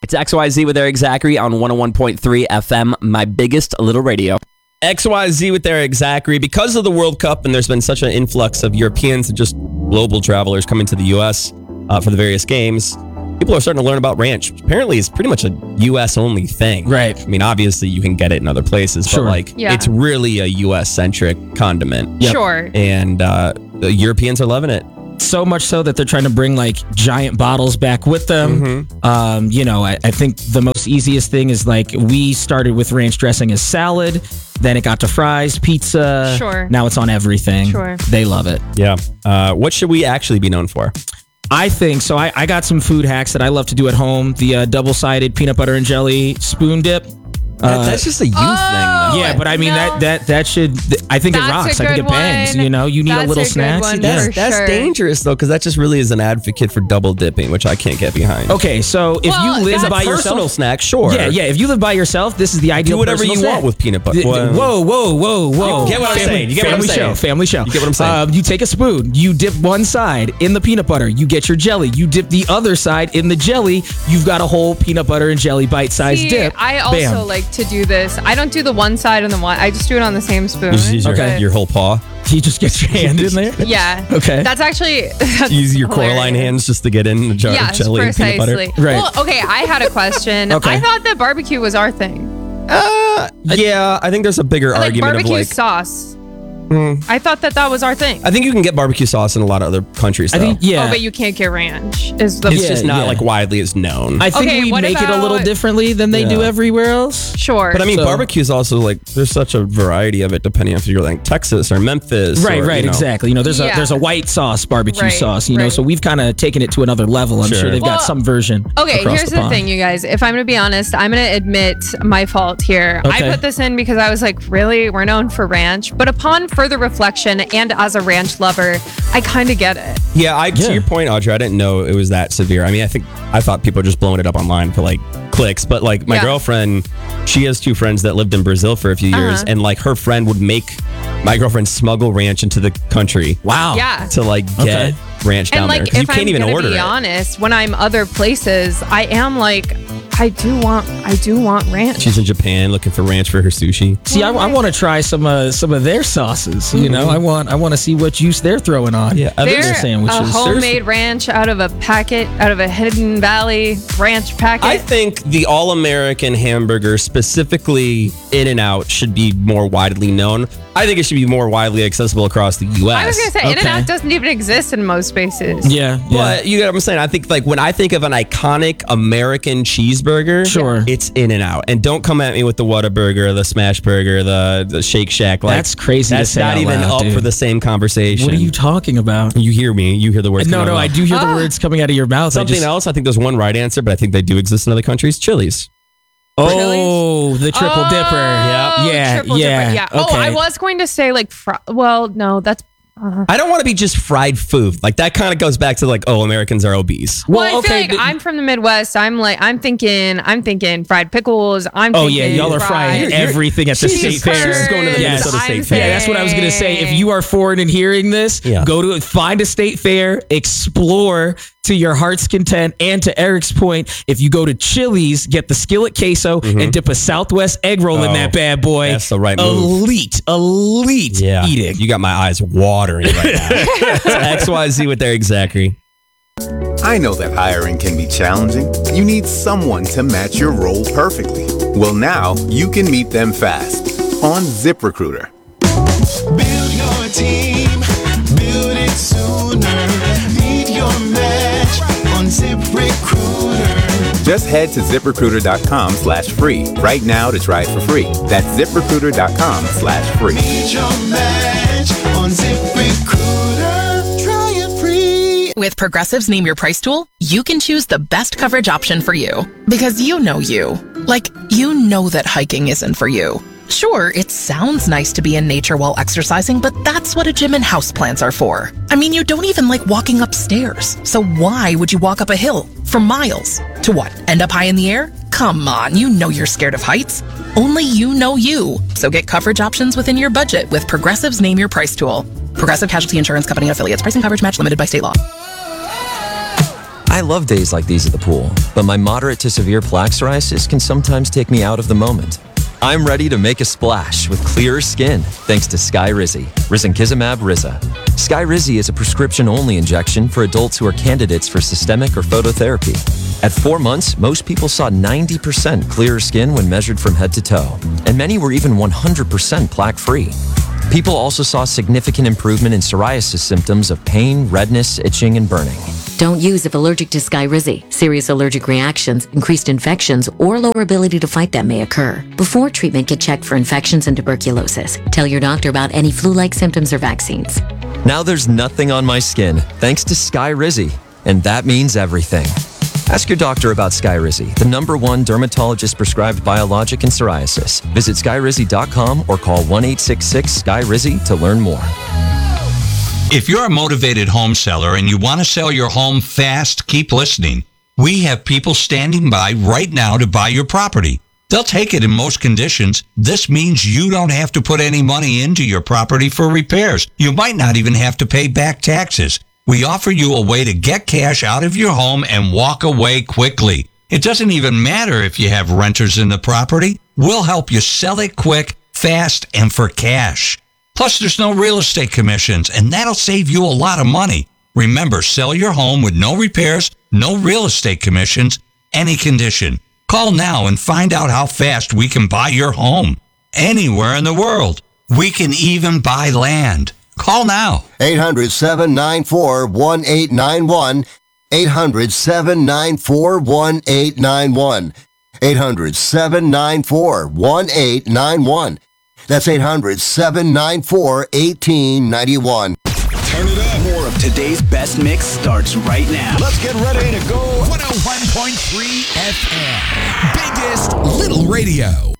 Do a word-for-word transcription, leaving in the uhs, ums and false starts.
It's X Y Z with Eric Zachary on one oh one point three F M, my biggest little radio. X Y Z with Eric Zachary. Because of the World Cup, and there's been such an influx of Europeans and just global travelers coming to the U S uh, for the various games, people are starting to learn about ranch. Apparently, it's pretty much a U S only thing. Right. I mean, obviously, you can get it in other places, Sure. but like, Yeah. it's really a U S-centric condiment. Yep. Sure. And uh, the Europeans are loving it. So much so that they're trying to bring like giant bottles back with them. Mm-hmm. Um, you know, I, I think the most easiest thing is like we started with ranch dressing as salad, then it got to fries, pizza. Sure. Now it's on everything. Sure. They love it. Yeah. Uh, what should we actually be known for? I think so. I, I got some food hacks that I love to do at home. The uh, double-sided peanut butter and jelly spoon dip. That- that's just a youth oh, thing, though. Yeah, but I mean no. that that that should. I think That's it rocks. a I think good it bangs. one. You know, you need That's a little a good snack. one Yeah. for That's sure. dangerous, though, because that just really is an advocate for double dipping, which I can't get behind. Okay, so if Well, you live that's by Personal yourself, snack, sure. yeah, yeah. If you live by yourself, this is the ideal. Do whatever personal you snack. want with peanut butter. Th- th- Well- Whoa, whoa, whoa, whoa! You get what I'm family, saying. You get what I'm family saying. show, family show. You get what I'm saying. Um, you take a spoon, you dip one side in the peanut butter, you get your jelly. You dip the other side in the jelly. You've got a whole peanut butter and jelly bite-sized See, dip. I also Bam. like to do this. I don't do the one side and the one. I just do it on the same spoon. You just use your, Okay. your whole paw. You just get your hand in there. Yeah. Okay. That's actually. That's You use your Coraline hilarious. hands just to get in the jar Yes, of jelly and peanut butter. precisely. Right. Well, okay, I had a question. Okay. I thought that barbecue was our thing. Uh, yeah, I think there's a bigger Like argument barbecue of like. sauce. Hmm. I thought that that was our thing. I think you can get barbecue sauce in a lot of other countries, though. I think yeah. Oh, but you can't get ranch. Is the it's Yeah, just not yeah. like widely as known. I think Okay, we what make it a little about- differently than they do Yeah. everywhere else. sure. but I mean, So- barbecue is also like there's such a variety of it depending on if you're like Texas or Memphis. Right, or, right, you know. exactly. You know, there's Yeah. a there's a white sauce barbecue Right, sauce. You know, right. so we've kind of taken it to another level. I'm Sure. sure they've Well, got some version. Okay, across here's the, the, pond. thing, you guys. If I'm going to be honest, I'm going to admit my fault here. Okay. I put this in because I was like, really? We're known for ranch. But upon further reflection and as a ranch lover, I kind of get it. Yeah, I, Yeah. to your point, Audrey, I didn't know it was that severe. I mean, I think I thought people were just blowing it up online for like clicks, but like my Yeah. girlfriend, she has two friends that lived in Brazil for a few years, Uh-huh. and like her friend would make my girlfriend smuggle ranch into the country Wow. Yeah. to like get Okay. ranch down And there like, 'cause you if can't I'm even gonna order be it. honest, when I'm other places, I am like, I do want, I do want ranch. She's in Japan looking for ranch for her sushi. See, I, I want to try some uh, some of their sauces. You know, I want I want to see what juice they're throwing on. Yeah, other They're their sandwiches. a homemade Seriously. ranch out of a packet, out of a Hidden Valley ranch packet. I think the all-American hamburger, specifically In-N-Out, should be more widely known. I think it should be more widely accessible across the U S. I was gonna say, Okay. In-N-Out doesn't even exist in most spaces. Yeah, yeah. But you know what I'm saying? I think like when I think of an iconic American cheeseburger, Sure. it's In-N-Out. And don't come at me with the Whataburger, the Smash Burger, the, the Shake Shack. Like That's crazy to That's say not out even loud, up dude. for the same conversation. What are you talking about? You hear me? You hear the words? No, coming no, out I of my do hear the Ah. words coming out of your mouth. I Something just- else. I think there's one right answer, but I think they do exist in other countries. Chili's. Oh, the triple Oh, dipper. Yeah, Yeah, triple yeah. dipper. Yeah. Oh, Okay. I was going to say like, fr- well, no, that's. I don't want to be just fried food. Like that kind of goes back to like, oh, Americans are obese. Well, Well, I okay, feel like but- I'm from the Midwest. I'm like, I'm thinking, I'm thinking fried pickles. I'm. Oh thinking yeah, y'all are frying fried- everything at the Jesus state fair. Christ. She's going to the Yes. Minnesota State I'm Fair. Yeah, that's what I was gonna say. If you are foreign and hearing this, Yeah. go to find a state fair, explore to your heart's content. And to Eric's point, if you go to Chili's, get the skillet queso and dip a Southwest egg roll in Oh, that bad boy. that's the right move. Elite, elite Yeah. eating. You got my eyes watering right now. It's X Y Z with Eric Zachary. I know that hiring can be challenging. You need someone to match your role perfectly. Well, now you can meet them fast on ZipRecruiter. Build your team, build it sooner. Meet your match on ZipRecruiter. Just head to ZipRecruiter.com slash free right now to try it for free. That's ZipRecruiter.com slash free. Meet your match on ZipRecruiter. Try it free. With Progressive's Name Your Price tool, you can choose the best coverage option for you. Because you know you. Like, you know that hiking isn't for you. Sure, it sounds nice to be in nature while exercising, but that's what a gym and houseplants are for. I mean, you don't even like walking upstairs. So why would you walk up a hill for miles? To what? End up high in the air? Come on, you know you're scared of heights. Only you know you. So get coverage options within your budget with Progressive's Name Your Price tool. Progressive Casualty Insurance Company and affiliates. Price and coverage match limited by state law. I love days like these at the pool, but my moderate to severe plaque psoriasis can sometimes take me out of the moment. I'm ready to make a splash with clearer skin thanks to Skyrizi, risankizumab Riza. Skyrizi is a prescription-only injection for adults who are candidates for systemic or phototherapy. At four months, most people saw ninety percent clearer skin when measured from head to toe, and many were even one hundred percent plaque-free. People also saw significant improvement in psoriasis symptoms of pain, redness, itching, and burning. Don't use if allergic to Skyrizi. Serious allergic reactions, increased infections, or lower ability to fight them may occur. Before treatment, get checked for infections and tuberculosis. Tell your doctor about any flu-like symptoms or vaccines. Now there's nothing on my skin thanks to Skyrizi, and that means everything. Ask your doctor about Skyrizi, the number one dermatologist-prescribed biologic in psoriasis. Visit skyrizi dot com or call one eight six six sky rizi to learn more. If you're a motivated home seller and you want to sell your home fast, keep listening. We have people standing by right now to buy your property. They'll take it in most conditions. This means you don't have to put any money into your property for repairs. You might not even have to pay back taxes. We offer you a way to get cash out of your home and walk away quickly. It doesn't even matter if you have renters in the property. We'll help you sell it quick, fast, and for cash. Plus, there's no real estate commissions, and that'll save you a lot of money. Remember, sell your home with no repairs, no real estate commissions, any condition. Call now and find out how fast we can buy your home. Anywhere in the world. We can even buy land. Call now. eight hundred, seven nine four, one eight nine one. eight hundred, seven nine four, one eight nine one. eight hundred, seven nine four, one eight nine one. That's eight hundred, seven nine four, one eight nine one. Turn it up. More of today's best mix starts right now. Let's get ready to go. one oh one point three F M. Biggest Little Radio.